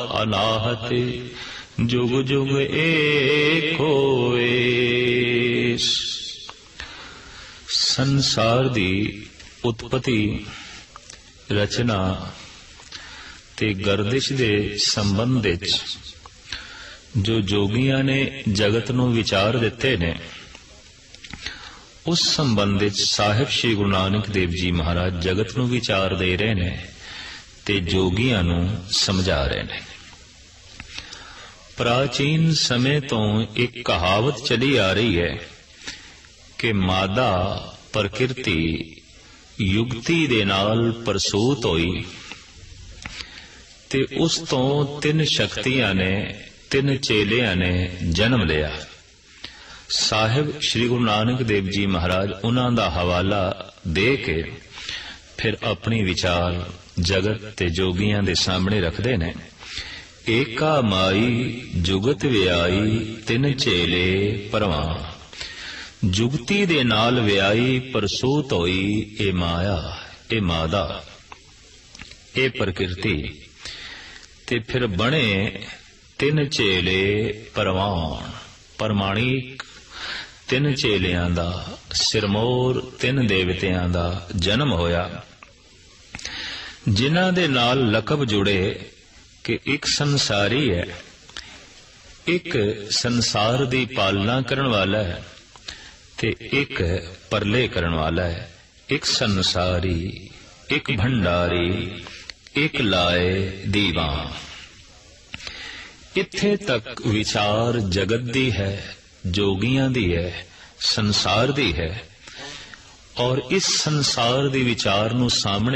ਅਨਾਹਤ ਜੁਗ ਜੁਗ ਏਕ ਹੋਏ। ਸੰਸਾਰ ਦੀ ਉਤਪਤੀ, ਰਚਨਾ ਤੇ ਗਰਦਿਸ਼ ਦੇ ਸੰਬੰਧ ਵਿੱਚ ਜੋ ਜੋਗੀਆਂ ਨੇ ਜਗਤ ਨੂੰ ਵਿਚਾਰ ਦਿੱਤੇ ਨੇ, ਉਸ ਸੰਬੰਧ ਵਿੱਚ ਸਾਹਿਬ ਸ੍ਰੀ ਗੁਰੂ ਨਾਨਕ ਦੇਵ ਜੀ ਮਹਾਰਾਜ ਜਗਤ ਨੂੰ ਵਿਚਾਰ ਦੇ ਰਹੇ ਨੇ ਤੇ ਜੋਗੀਆਂ ਨੂੰ ਸਮਝਾ ਰਹੇ ਨੇ। ਪ੍ਰਾਚੀਨ ਸਮੇਂ ਤੋਂ ਇੱਕ ਕਹਾਵਤ ਚਲੀ ਆ ਰਹੀ ਹੈ ਕਿ ਮਾਦਾ ਪ੍ਰਕਿਰਤੀ ਯੁਗਤੀ ਦੇ ਨਾਲ ਪ੍ਰਸੂਤ ਹੋਈ ਤੇ ਉਸ ਤੋਂ ਤਿੰਨ ਸ਼ਕਤੀਆਂ ਨੇ, ਤਿੰਨ ਚੇਲਿਆਂ ਨੇ ਜਨਮ ਲਿਆ। ਸਾਹਿਬ ਸ੍ਰੀ ਗੁਰੂ ਨਾਨਕ ਦੇਵ ਜੀ ਮਹਾਰਾਜ ਉਹਨਾਂ ਦਾ ਹਵਾਲਾ ਦੇ ਕੇ ਫਿਰ ਆਪਣੀ ਵਿਚਾਰ ਜਗਤ ਤੇ ਜੋਗੀਆਂ ਦੇ ਸਾਹਮਣੇ ਰੱਖਦੇ ਨੇ। ਏਕਾ ਮਾਈ ਜੁਗਤ ਵਿਆਈ ਤਿੰਨ ਚੇਲੇ ਪਰਵਾਨ। ਜੁਗਤੀ ਦੇ ਨਾਲ ਵਿਆਹੀ ਪ੍ਰਸੂਤ ਹੋਈ ਇਹ ਮਾਇਆ, ਇਹ ਮਾਦਾ, ਇਹ ਪ੍ਰਕਿਰਤੀ, ਤੇ ਫਿਰ ਬਣੇ ਤਿੰਨ ਚੇਲੇ ਪਰਵਾਨ, ਪ੍ਰਮਾਣਿਕ ਤਿੰਨ ਚੇਲਿਆਂ ਦਾ, ਸਿਰਮੌਰ ਤਿੰਨ ਦੇਵਤਿਆਂ ਦਾ ਜਨਮ ਹੋਇਆ, ਜਿਨ੍ਹਾਂ ਦੇ ਨਾਲ ਲਕਬ ਜੁੜੇ ਕਿ ਇੱਕ ਸੰਸਾਰੀ ਹੈ, ਇੱਕ ਸੰਸਾਰ ਦੀ ਪਾਲਣਾ ਕਰਨ ਵਾਲਾ ਹੈ ਤੇ ਇੱਕ ਪਰਲੇ ਕਰਨ ਵਾਲਾ ਹੈ। ਇੱਕ ਸੰਸਾਰੀ, ਇੱਕ ਭੰਡਾਰੀ, ਇੱਕ ਲਾਏ ਦੀਵਾਨ। ਇੱਥੇ ਤੱਕ ਵਿਚਾਰ ਜਗਤ ਦੀ ਹੈ, ਜੋਗੀਆਂ ਦੀ ਹੈ, ਸੰਸਾਰ ਦੀ ਹੈ, ਔਰ ਇਸ ਸੰਸਾਰ ਦੀ ਵਿਚਾਰ ਨੂੰ ਸਾਹਮਣੇ